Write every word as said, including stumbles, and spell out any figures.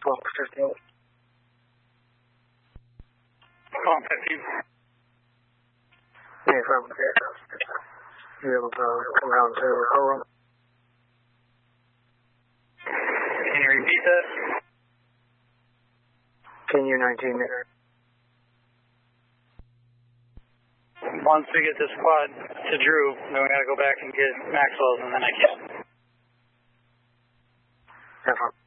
twelve fifteen. twelve fifteen. Yeah, from there. You able to come out to the call room? Can you repeat that? Can you nineteen there? Once we get this quad to Drew, then we gotta go back and get Maxwell's, and then I can. Have fun.